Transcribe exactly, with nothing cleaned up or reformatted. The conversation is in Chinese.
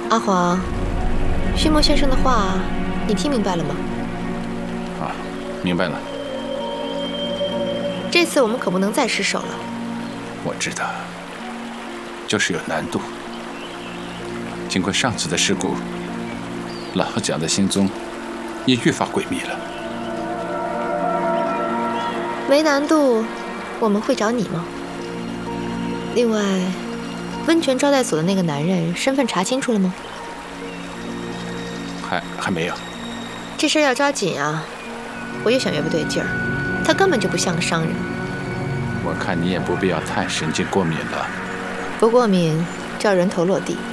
阿黄，须墨先生的话，你听明白了吗？ 啊，明白了。 这次我们可不能再失手了。 我知道，就是有难度。经过上次的事故，老蒋的行踪也愈发诡秘了。 没难度，我们会找你吗？另外，温泉招待所的那个男人身份查清楚了吗？ 还还没有。 这事要抓紧啊！我越想越不对劲儿，他根本就不像个商人。 我看你也不必要太神经过敏了。 不过敏，叫人头落地。